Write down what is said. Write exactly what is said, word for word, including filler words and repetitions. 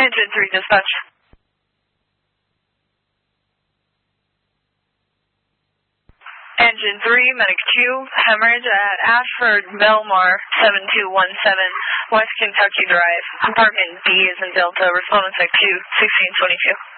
Engine three, dispatch. Engine three, Medic two, hemorrhage at Ashford, Belmar, seven two one seven, West Kentucky Drive. Compartment B is in Delta, respondent sec two, sixteen twenty-two.